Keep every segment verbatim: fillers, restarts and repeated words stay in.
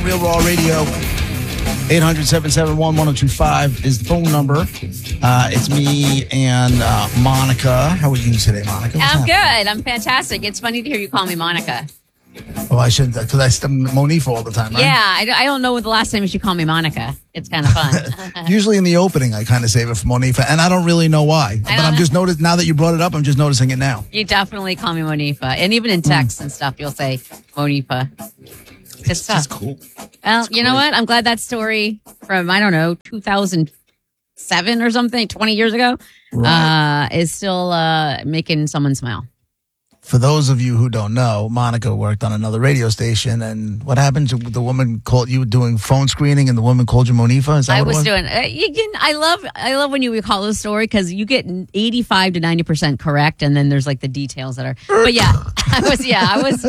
Real Raw Radio. eight hundred, seven seven one, one oh two five is the phone number. Uh, it's me and uh, Monica. How are you today, Monica? What's I'm happening? good. I'm fantastic. It's funny to hear you call me Monica. Oh, I shouldn't, because I st- Monifa all the time, right? Yeah, I, I don't know what the last time you call me Monica. It's kind of fun. Usually in the opening, I kind of save it for Monifa, and I don't really know why. But I'm know. just noticed now that you brought it up, I'm just noticing it now. You definitely call me Monifa. And even in text and stuff, you'll say Monifa. Good It's stuff. just cool. Well, you know what? I'm glad that story from, I don't know, two thousand seven or something, twenty years ago, Right. uh, is still uh, making someone smile. For those of you who don't know, Monica worked on another radio station, and what happened? The woman called you doing phone screening, and the woman called you Monifa. Is that I what it was was doing. Uh, you can, I love. I love when you recall the story because you get eighty-five to ninety percent correct, and then there's like the details that are. But yeah, I was. Yeah, I was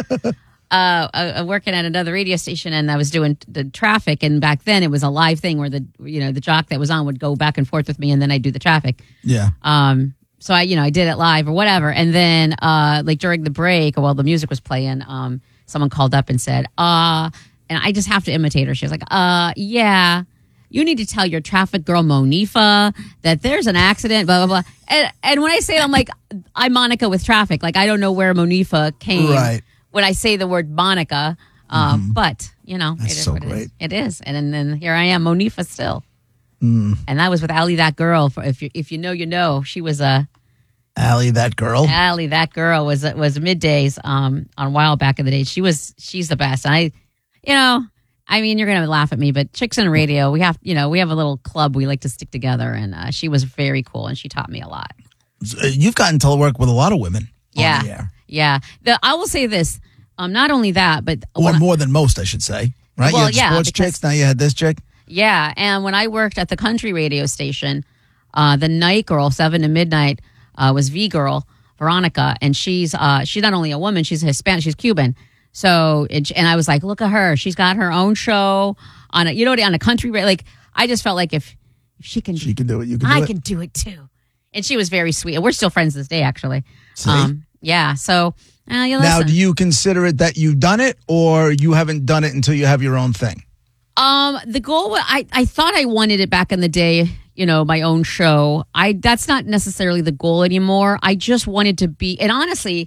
uh, uh, working at another radio station, and I was doing the traffic. And back then, it was a live thing where the you know the jock that was on would go back and forth with me, and then I'd do the traffic. Yeah. Um. So I, you know, I did it live or whatever, and then uh, like during the break, while the music was playing, um, someone called up and said, "Uh," and I just have to imitate her. She was like, "Uh, yeah, you need to tell your traffic girl Monifa that there's an accident." Blah blah blah. And and when I say it, I'm like, I'm Monica with traffic. Like I don't know where Monifa came Right. when I say the word Monica. Um, Mm-hmm. but you know, That's it is so what it is. great. It is, and then, then here I am, Monifa still. Mm. And that was with Allie, that girl. For if you if you know, you know, she was a. Allie, that girl. Allie, that girl was was middays um on a while back in the day. She was she's the best. And I, you know, I mean, you're gonna laugh at me, but Chicks in Radio, we have you know we have a little club we like to stick together, and uh, she was very cool, and she taught me a lot. You've gotten to work with a lot of women. Yeah, On the air. yeah. The I will say this, um, not only that, but Or when I- more than most, I should say. Right? Well, you had yeah, sports because- chicks. Now you had this chick. yeah, and when I worked at the country radio station, uh, the night girl, seven to midnight, uh, was V Girl. Veronica, and she's uh, she's not only a woman, she's Hispanic, she's Cuban. So, it, and I was like, look at her, she's got her own show on a, you know, on a country radio. Like, I just felt like if, if she can, She can do it. You can do I it. can do it too. And she was very sweet. And we're still friends this day, actually. See? Um, yeah. So, uh, you Now, listen. do you consider it that you've done it, or you haven't done it until you have your own thing? Um, the goal, wa- I, I thought I wanted it back in the day, you know, my own show. I, that's not necessarily the goal anymore. I just wanted to be, and honestly,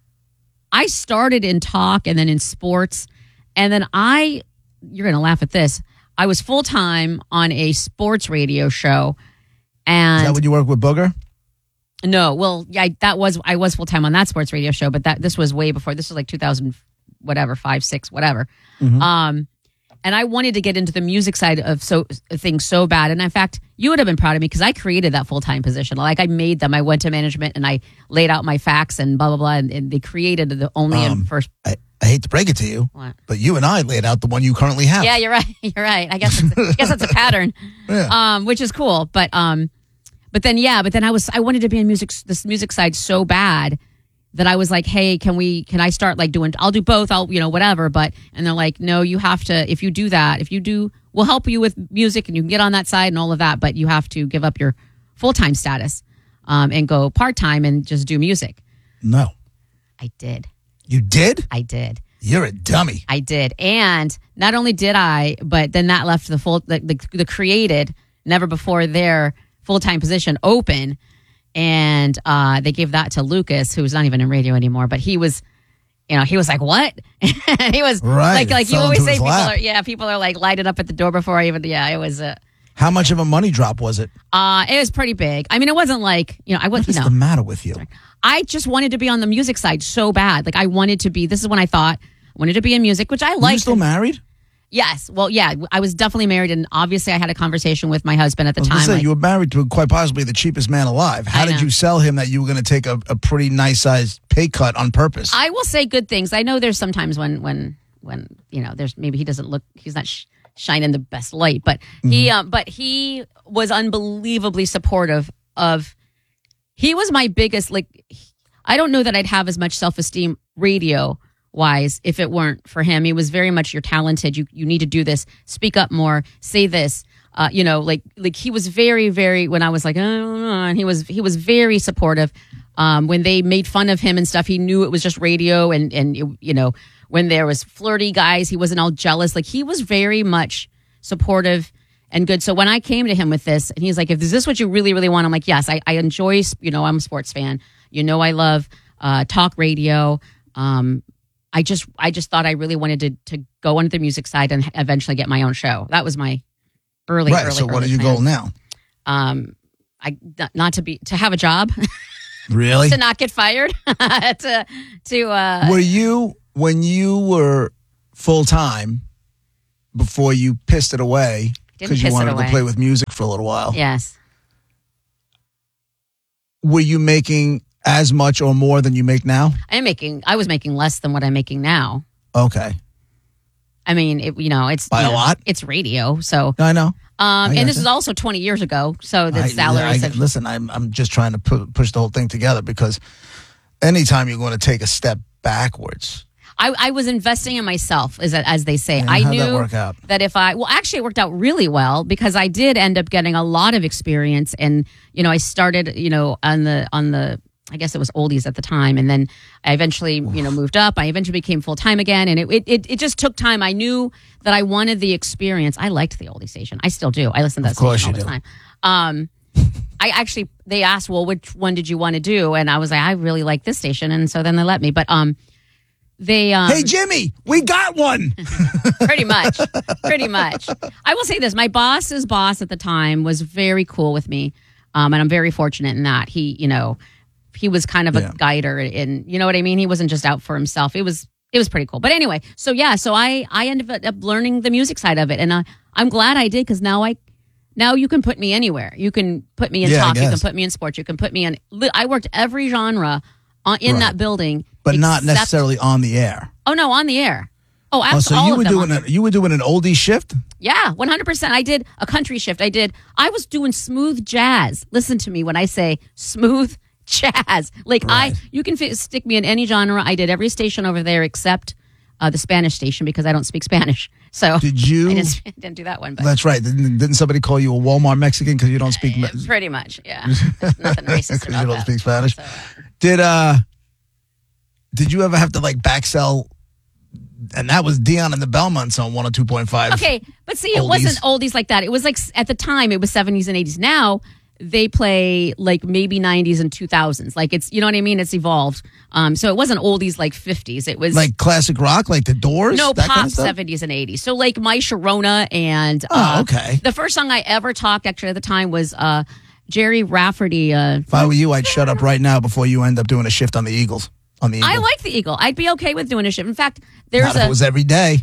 I started in talk and then in sports. And then I, you're going to laugh at this. I was full time on a sports radio show. And Is that when you work with Booger? no, well, yeah, I- that was, I was full time on that sports radio show, but that, this was way before. This was like two thousand, whatever, five, six, whatever. Um, And I wanted to get into the music side of so things so bad. And in fact, you would have been proud of me because I created that full time position. Like I made them. I went to management and I laid out my facts and blah blah blah. And, and they created the only Um, and first. I, I hate to break it to you, What? but you and I laid out the one you currently have. Yeah, you're right. You're right. I guess it's, I guess that's a pattern, Yeah. um, which is cool. But um, but then yeah, but then I was I wanted to be in music this music side so bad that I was like, hey, can we, can I start like doing, I'll do both, I'll, you know, whatever. But, and they're like, no, you have to, if you do that, if you do, we'll help you with music and you can get on that side and all of that, but you have to give up your full-time status um, and go part-time and just do music. No. I did. You did? I did. You're a dummy. I did. And not only did I, but then that left the full, the, the, the created, never before their full-time position open. And uh, they gave that to Lucas, who's not even in radio anymore, but he was, you know, he was like, what? he was Right, like, it like you fell always into say, his people lap. are, yeah, people are like lighted up at the door before I even, yeah, it was, uh, How much of a money drop was it? uh, it was pretty big. I mean, it wasn't like, you know, I What was, is you know, the matter with you? I just wanted to be on the music side so bad. Like I wanted to be, this is when I thought I wanted to be in music, which I Are you liked. still married? Yes. Well, yeah, I was definitely married. And obviously I had a conversation with my husband at the I was time. gonna say, like- you were married to quite possibly the cheapest man alive. How I did know. you sell him that you were going to take a, a pretty nice sized pay cut on purpose? I will say good things. I know there's sometimes when when when you know there's maybe he doesn't look he's not sh- shining the best light, but he Mm-hmm. uh, but he was unbelievably supportive of. He was my biggest like. I don't know that I'd have as much self esteem radio wise if it weren't for him. He was very much you're talented. You you need to do this. Speak up more. Say this. Uh, you know, like like he was very very when I was like, oh, and he was he was very supportive. Um, when they made fun of him and stuff, he knew it was just radio, and and it, you know, when there was flirty guys, he wasn't all jealous. Like he was very much supportive and good. So when I came to him with this, and he's like, "If is this what you really, really want?" I'm like, "Yes, I, I enjoy. You know, I'm a sports fan. You know, I love uh, talk radio. Um, I just, I just thought I really wanted to to go on the music side and eventually get my own show. That was my early, right. early. So what early is your plan. goal now? Um, I not to be to have a job, Really? to not get fired, to to. Uh, Were you when you were full time before you pissed it away because you piss it wanted away. to play with music for a little while? yes. Were you making as much or more than you make now? I am making. I was making less than what I'm making now. Okay. I mean, it, you know, it's By you a know, lot? It's radio, so. I know. Um, I and this gotcha. is also twenty years ago, so the I- salary. I- said- listen, I'm I'm just trying to pu- push the whole thing together because anytime you're going to take a step backwards, I, I was investing in myself, as as they say. And I how'd knew that work out? that if I well, actually, it worked out really well because I did end up getting a lot of experience, and you know, I started, you know, on the on the. I guess it was oldies at the time, and then I eventually, you know, moved up. I eventually became full time again, and it, it it it just took time. I knew that I wanted the experience. I liked the oldie station. I still do. I listen to that Of course station all you the do. time. Um, I actually they asked, well, which one did you want to do? And I was like, I really like this station, and so then they let me. But um, they um, hey Jimmy, we got one. pretty much, pretty much. I will say this: my boss's boss at the time was very cool with me, um, and I'm very fortunate in that he, you know. He was kind of a Yeah. guider, and you know what I mean. He wasn't just out for himself. It was it was pretty cool. But anyway, so yeah, so I I ended up learning the music side of it, and I, I'm glad I did because now I now you can put me anywhere. You can put me in Yeah, I talk. You can guess. put me in sports. You can put me in. I worked every genre on, in Right. that building, But not except- necessarily on the air. Oh no, on the air. Oh, Oh, absolutely. so you all were of them on doing the- a, you were doing an oldie shift? Yeah, one hundred percent. I did a country shift. I did. I was doing smooth jazz. Listen to me when I say smooth jazz. Like Right. I, you can fi- stick me in any genre. I did every station over there except uh, the Spanish station because I don't speak Spanish. So Did you? I didn't, didn't do that one, but That's right. Didn't, didn't somebody call you a Walmart Mexican because you don't speak me- pretty much, yeah. There's nothing racist because about you don't that. speak Spanish? So, uh, Did uh did you ever have to like back sell? And that was Dion and the Belmonts on one oh two point five. okay, but see, it Oldies. wasn't oldies like that. It was like s- at the time, it was seventies and eighties. Now they play like maybe nineties and two thousands. Like it's, you know what I mean? It's evolved. Um, so it wasn't oldies like fifties. It was Like classic rock, like the Doors? no that pop kind of stuff? seventies and eighties. So like My Sharona and Oh, uh, okay. the first song I ever talked actually at the time was uh, Jerry Rafferty. Uh, If I were you, I'd shut up right now before you end up doing a shift on the Eagles. On the Eagles. I like the Eagle. I'd be okay with doing a shift. In fact, there's Not if a. it was every day.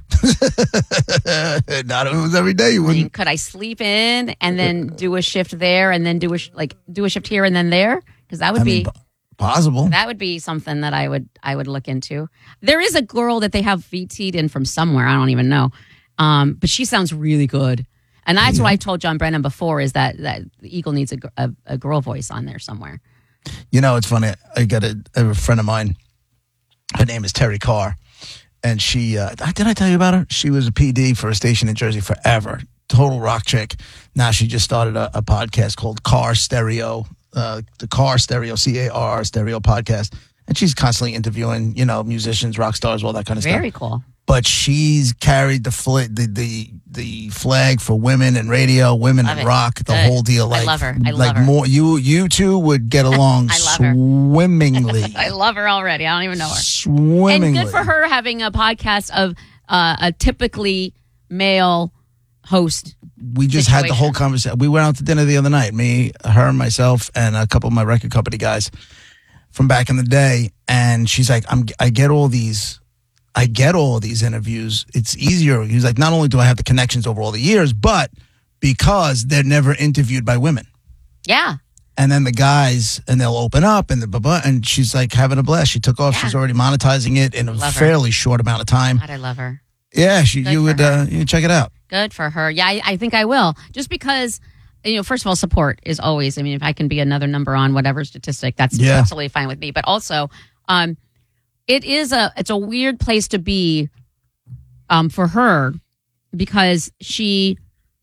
Not if it was every day. You I mean, wouldn't. could I sleep in and then do a shift there and then do a sh- like do a shift here and then there? Because that would I be mean, p- possible. that would be something that I would I would look into. There is a girl that they have V T'd in from somewhere. I don't even know, um, but she sounds really good. And that's what I told John Brennan before is that that the Eagle needs a, gr- a, a girl voice on there somewhere. You know, it's funny. I got a, a friend of mine. Her name is Terry Carr. And she, uh, did I tell you about her? She was a P D for a station in Jersey forever. Total rock chick. Now she just started a, a podcast called Car Stereo, uh, the Car Stereo, C A R R Stereo podcast. And she's constantly interviewing, you know, musicians, rock stars, all that kind of stuff. Very cool. But she's carried the, fl- the the the flag for women in radio, women Love in it. rock, the Good. whole deal. I Like, love her. I like love her. more. You you two would get along I love her. swimmingly. I love her already. I don't even know her. Swimmingly. And good for her having a podcast of uh, a typically male host. We just had the situation. whole conversation. We went out to dinner the other night. Me, her, myself, and a couple of my record company guys from back in the day. And she's like, "I'm. I get all these. I get all of these interviews. It's easier." He's like, "Not only do I have the connections over all the years, but because they're never interviewed by women." Yeah. And then the guys, and they'll open up, and the blah, blah, and she's like having a blast. She took off. Yeah. She's already monetizing it in a Love her. fairly short amount of time. God, I love her. Yeah, she, Good you for would her. uh, you check it out. Good for her. Yeah, I, I think I will. Just because, you know, first of all, support is always, I mean, if I can be another number on whatever statistic, that's Yeah. absolutely fine with me. But also, um, it is a, it's a weird place to be um, for her because she,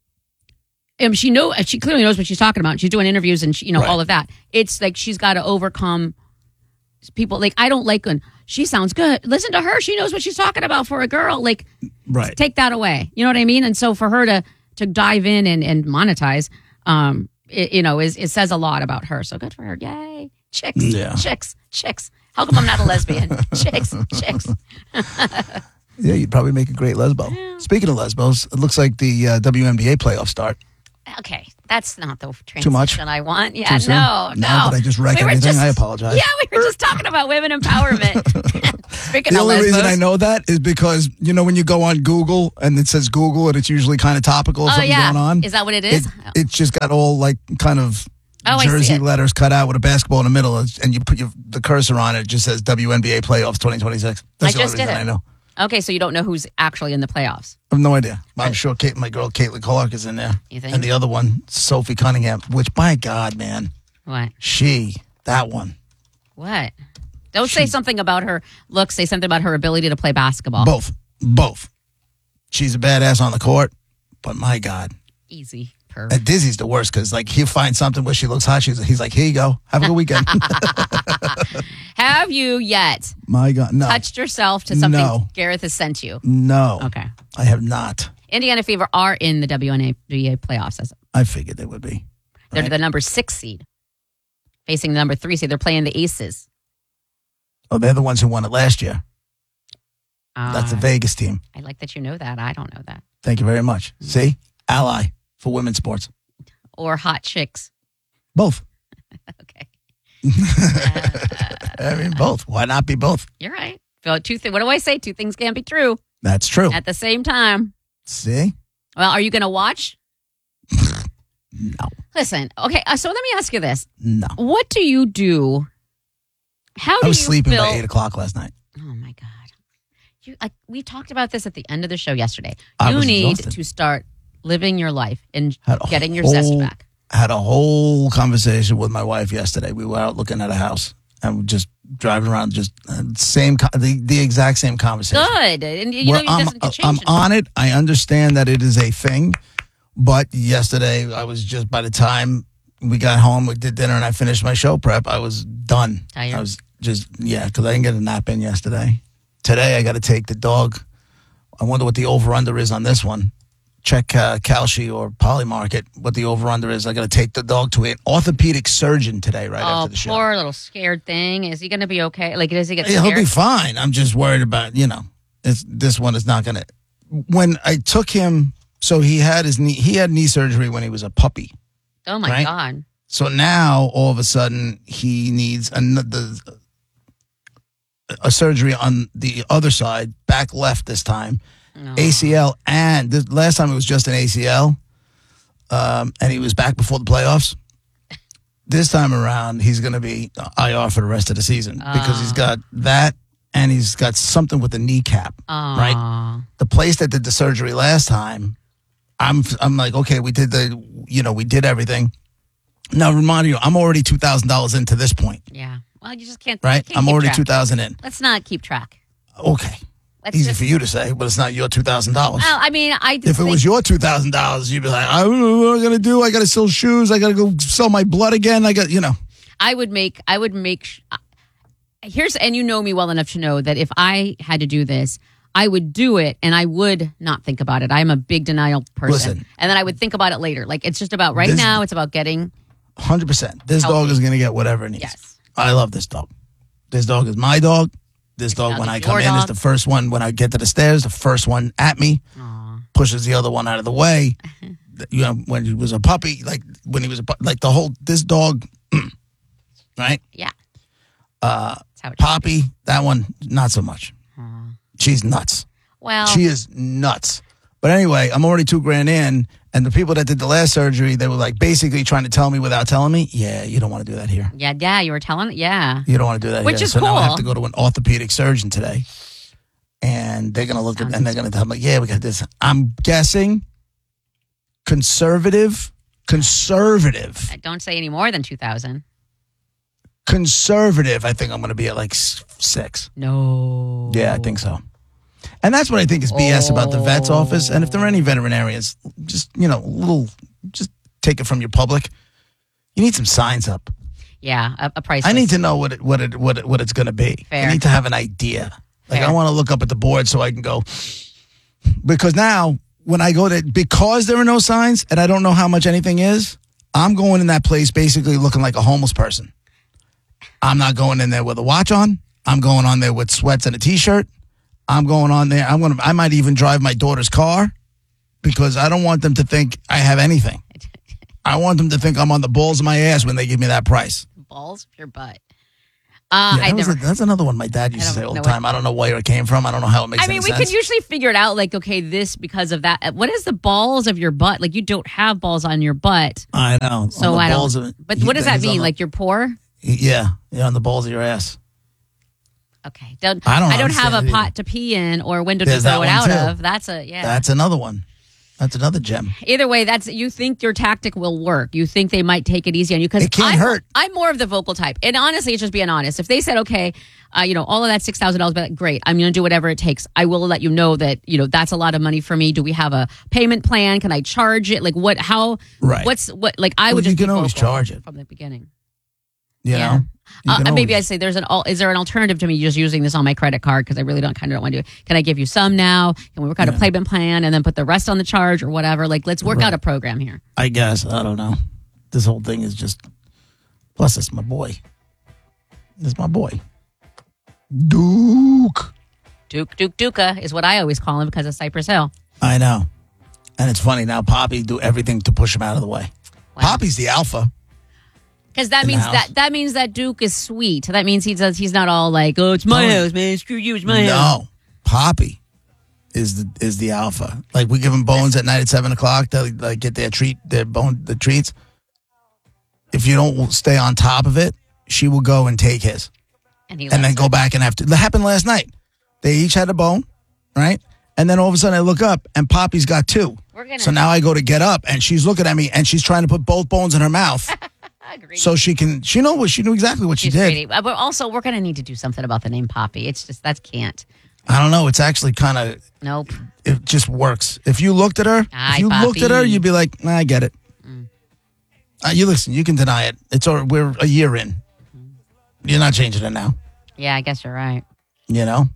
um, she know she clearly knows what she's talking about. She's doing interviews and she, you know Right. all of that. It's like she's got to overcome people. Like I don't like when she sounds good. Listen to her. She knows what she's talking about for a girl. Like, Right. take that away. You know what I mean? And so for her to to dive in and, and monetize, um, it, you know, is it says a lot about her. So good for her. Yay. Chicks, Yeah. chicks, chicks. How come I'm not a lesbian? chicks, chicks. Yeah, you'd probably make a great lesbo. Speaking of lesbos, it looks like the uh, W N B A playoffs start. Okay, that's not the transition Too much? I want. Yeah, Too soon? no, no. Now that I just wreck We were everything, just- I apologize. Yeah, we were just talking about women empowerment. Speaking The of only lesbos, reason I know that is because, you know, when you go on Google and it says Google and it's usually kind of topical, oh something yeah, going on. is that what it is? It, it's just got all like kind of Oh, I see jersey it. letters cut out with a basketball in the middle, and you put your, the cursor on it. It just says W N B A playoffs twenty twenty-six. That's I the just only did reason it. I know. Okay, so you don't know who's actually in the playoffs. I have no idea. I'm sure Kate, my girl Caitlin Clark is in there. You think? And the other one, Sophie Cunningham, which, by God, man, What? she, that one. What? Don't say something about her looks. Say something about her ability to play basketball. Both. Both. She's a badass on the court, but my God. Easy. Perv. And Dizzy's the worst because, like, he'll find something where she looks hot. She's, he's like, here you go. Have a good weekend. Have you yet My God. No. touched yourself to something No. Gareth has sent you? No. Okay. I have not. Indiana Fever are in the W N B A playoffs. As I figured they would be. They're Right. the number six seed, facing the number three seed. They're playing the Aces. Oh, they're the ones who won it last year. That's the Uh, Vegas team. I like that you know that. I don't know that. Thank you very much. See? Ally for women's sports. Or hot chicks. Both. Okay. I mean, both. Why not be both? You're right. So two th- what do I say? Two things can't be true That's true. at the same time. See? Well, are you going to watch? No. Listen, okay, uh, so let me ask you this. No. What do you do? How do I was you sleeping feel? by eight o'clock last night. Oh, my God. You, I, we talked about this at the end of the show yesterday. I You was need exhausted. to start living your life and Had a getting your zest whole- back. Had a whole conversation with my wife yesterday. We were out looking at a house and we're just driving around, just uh, same, co- the, the exact same conversation. Good. And you know, Well, it I'm, doesn't change. I'm it. on it. I understand that it is a thing, but yesterday I was just, by the time we got home, we did dinner and I finished my show prep, I was done. Tired? I was just, yeah, because I didn't get a nap in yesterday. Today I got to take the dog. I wonder what the over-under is on this one. Check uh, Kalshi or Polymarket, what the over-under is. I got to take the dog to an orthopedic surgeon today right Oh, after the show. poor little scared thing. Is he going to be okay? Like, does he get Yeah, scared? he'll be fine. I'm just worried about, you know, it's, this one is not going to. When I took him, so he had his knee, he had knee surgery when he was a puppy. oh, my right? God. So now all of a sudden he needs another a surgery on the other side, back left this time, No. A C L, and the last time it was just an A C L, um, and he was back before the playoffs. This time around, he's going to be I R for the rest of the season because he's got that, and he's got something with the kneecap. Aw. Right? The place that did the surgery last time, I'm I'm like, okay, we did the, you know, we did everything. Now, remind you, I'm already two thousand dollars into this point, Yeah. Well, you just can't. right? you can't I'm keep already track. two thousand in. Let's not keep track. Okay. Let's Easy just, for you to say, but it's not your two thousand dollars. Well, I mean, I just If it think, was your two thousand dollars, you'd be like, I don't know what I'm going to do. I got to sell shoes. I got to go sell my blood again. I got, you know. I would make, I would make, sh- uh, here's, and you know me well enough to know that if I had to do this, I would do it and I would not think about it. I'm a big denial person. Listen. And then I would think about it later. Like, it's just about right This- now, it's about getting, one hundred percent. This Healthy. dog is going to get whatever it needs. yes. I love this dog. This dog is my dog. This dog, dog when is I come your in, is dog. the first one. When I get to the stairs, the first one at me, Aw. pushes the other one out of the way. You know, when he was a puppy, like when he was a pu- like the whole this dog, right? Yeah. Uh, That's how it Poppy, that one, not so much. Aw. She's nuts. Well, She is nuts. But anyway, I'm already two grand in, and the people that did the last surgery, they were like basically trying to tell me without telling me, yeah, you don't want to do that here. yeah, yeah, you were telling, yeah. You don't want to do that Which here. is so now I cool. have to go to an orthopedic surgeon today. And they're going to look at, and they're going to tell me, yeah, we got this. I'm guessing conservative, conservative, Don't say any more than two thousand. conservative. I think I'm going to be at like s- six. No. Yeah, I think so. And that's what I think is B S about the vet's office. And if there are any veterinarians, just, you know, a little, just take it from your public. You need some signs up. Yeah, a, a price. I need list. to know what it, what it, what it, what it's going to be. Fair. I need to have an idea. Like Fair. I want to look up at the board so I can go. Because now when I go to because there are no signs and I don't know how much anything is, I'm going in that place basically looking like a homeless person. I'm not going in there with a watch on. I'm going on there with sweats and a t-shirt. I'm going on there. I'm going to, I might even drive my daughter's car because I don't want them to think I have anything. I want them to think I'm on the balls of my ass when they give me that price. Balls of your butt. Uh, Yeah, I that was never. a- that's another one my dad used I to say don't all the know what- time. I don't know where it came from. I don't know how it makes I mean, any we sense. could usually figure it out. Like, okay, this because of that. What is the balls of your butt? Like, you don't have balls on your butt, I know. so on the I balls don't. of it. But He- what does that he's on mean? the- Like, you're poor? yeah, yeah, on the balls of your ass. Okay, don't. I don't I don't have a understand it pot to pee in or a window There's to throw that it one, out too. of. That's a yeah. That's another one. That's another gem. Either way, that's you think your tactic will work. You think they might take it easy on you because It can't I'm, hurt. I'm more of the vocal type, and honestly, it's just being honest. If they said, okay, uh, you know, all of that six thousand dollars, but great, I'm going to do whatever it takes. I will let you know that you know that's a lot of money for me. Do we have a payment plan? Can I charge it? Like what? How? Right. What's what? Like I Well, would you just can be always vocal charge it. from the beginning. You Yeah. know? You Uh, can maybe I always- say there's an al- is there an alternative to me just using this on my credit card because I really don't kind of don't want to do it. Can I give you some now? Can we work out a payment plan and then put the rest on the charge or whatever? Like let's work out a program here. I guess. I don't know. This whole thing is just. Plus, it's my boy. It's my boy. Duke. Duke Duke Duca is what I always call him because of Cypress Hill. I know. And it's funny now, Poppy do everything to push him out of the way. Wow. Poppy's the alpha. Because that In the means house. that that means that Duke is sweet. That means he does. He's not all like, "Oh, it's my No. house, man. Screw you, it's my house." No. Poppy is the is the alpha. Like we give them bones at night at seven o'clock. They like get their treat, their bone, the treats. If you don't stay on top of it, she will go and take his, And he and then loves go it. back and have to. That happened last night. They each had a bone, right? And then all of a sudden I look up and Poppy's got two. We're gonna- So now I go to get up and she's looking at me and she's trying to put both bones in her mouth I agree. so she can. She know what she knew exactly what she She's did. pretty. Uh, But also, we're gonna need to do something about the name Poppy. It's just that can't. I don't know. It's actually kind of. Nope. It just works. If you looked at her, Aye, if you looked at her, Poppy. you'd be like, nah, I get it. Uh, you listen, you can deny it. It's all, we're a year in. You're not changing it now. Yeah, I guess you're right. You know?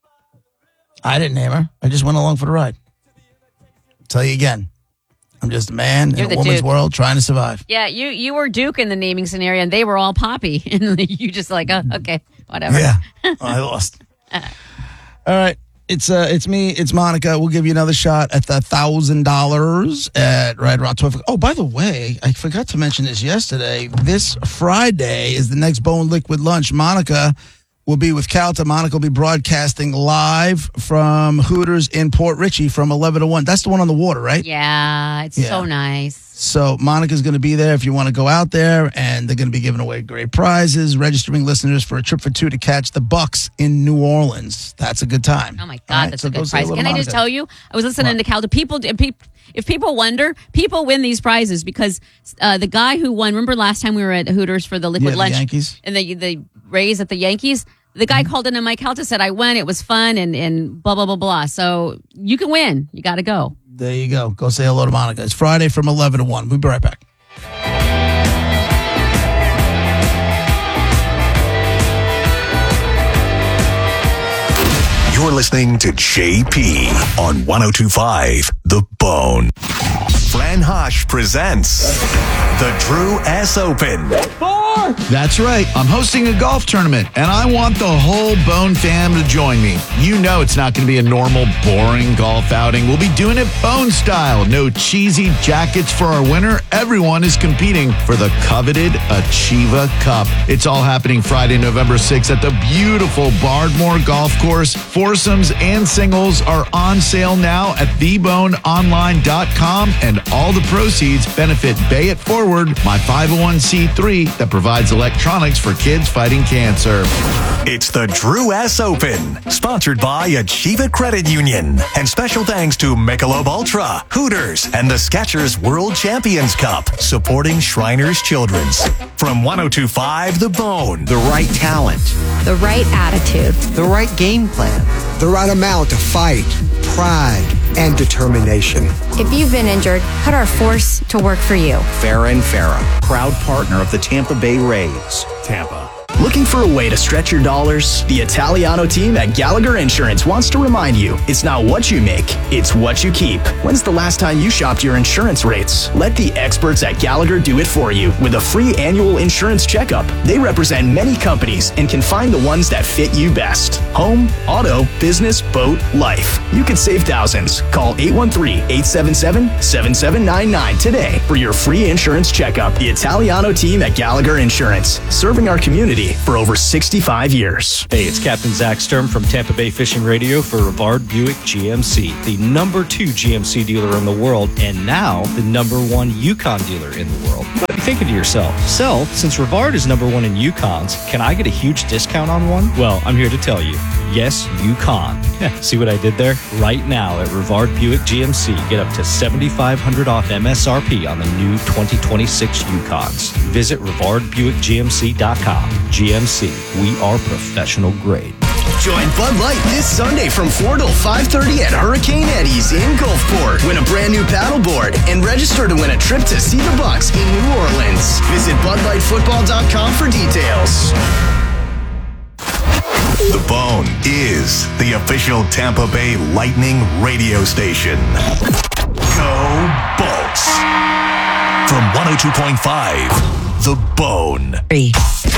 I didn't name her. I just went along for the ride. Tell you again. I'm just a man You're in the a woman's Duke. world trying to survive. Yeah, you you were Duke in the naming scenario, and they were all Poppy, and you just like, oh, okay, whatever. Yeah. Oh, I lost. All right. It's uh, it's me. It's Monica. We'll give you another shot at the thousand dollars at right around twelve. Oh, by the way, I forgot to mention this yesterday. This Friday is the next Bone Liquid Lunch. Monica will be with Calta. Monica will be broadcasting live from Hooters in Port Richey from eleven to one. That's the one on the water, right? Yeah, it's Yeah. so nice. So Monica's going to be there if you want to go out there, and they're going to be giving away great prizes, registering listeners for a trip for two to catch the Bucks in New Orleans. That's a good time. Oh my God, All right, that's so a go good say prize. hello Can to I just Monica. tell you? I was listening What? to Cal. The people, if peop- if people wonder, people win these prizes because uh, the guy who won. Remember last time we were at Hooters for the liquid Yeah, the lunch, Yankees. and the the Rays at the Yankees. The guy called in and Mike Calta said, "I went. It was fun and and blah blah blah blah." So you can win. You got to go. There you go. Go say hello to Monica. It's Friday from eleven to one. We'll be right back. You're listening to J P on one oh two point five The Bone. Fran Hosh presents the Drew S. Open. That's right. I'm hosting a golf tournament, and I want the whole Bone fam to join me. You know it's not going to be a normal, boring golf outing. We'll be doing it Bone style. No cheesy jackets for our winner. Everyone is competing for the coveted Achieva Cup. It's all happening Friday, November sixth at the beautiful Bardmore Golf Course. Foursomes and singles are on sale now at the bone online dot com, and all the proceeds benefit Bay It Forward, my five oh one c three that provides electronics for kids fighting cancer. It's the Drew S. Open, sponsored by Achieva Credit Union. And special thanks to Michelob Ultra, Hooters, and the Skechers World Champions Cup, supporting Shriners Children's. From one oh two point five The Bone. The right talent, The right attitude. the right game plan, The right amount of fight, pride, and determination. If you've been injured, put our force to work for you. Farah and Farah, proud partner of the Tampa Bay Rays. Tampa. Looking for a way to stretch your dollars? The Italiano team at Gallagher Insurance wants to remind you, it's not what you make, it's what you keep. When's the last time you shopped your insurance rates? Let the experts at Gallagher do it for you with a free annual insurance checkup. They represent many companies and can find the ones that fit you best. Home, auto, business, boat, life. You could save thousands. Call eight one three, eight seven seven, seven seven nine nine today for your free insurance checkup. The Italiano team at Gallagher Insurance, serving our community for over sixty-five years. Hey, it's Captain Zach Sturm from Tampa Bay Fishing Radio for Rivard Buick G M C, the number two G M C dealer in the world, and now the number one Yukon dealer in the world. You might be thinking to yourself, Sel, since Rivard is number one in Yukons, can I get a huge discount on one? Well, I'm here to tell you, yes, Yukon. See what I did there? Right now at Rivard Buick G M C, get up to seventy-five hundred dollars off M S R P on the new twenty twenty-six Yukons. Visit Rivard Buick G M C dot com. G M C, we are professional grade. Join Bud Light this Sunday from four till five thirty at Hurricane Eddie's in Gulfport. Win a brand new paddleboard and register to win a trip to see the Bucks in New Orleans. Visit Bud Light Football dot com for details. The Bone is the official Tampa Bay Lightning radio station. Go Bolts! From one oh two point five, The Bone.